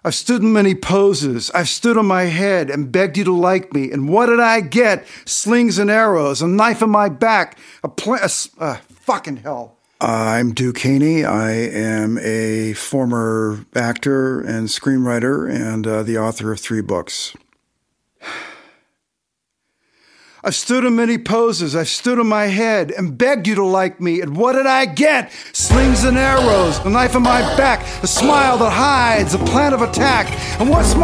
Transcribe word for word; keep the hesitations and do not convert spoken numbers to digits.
I've stood in many poses. I've stood on my head and begged you to like me. And what did I get? Slings and arrows, a knife in my back, a pla- a, uh, fucking hell. I'm Duke Haney. I am a former actor and screenwriter and uh, the author of three books. I've stood in many poses, I've stood on my head and begged you to like me, and what did I get? Slings and arrows, a knife in my back, a smile that hides a plan of attack, and what's my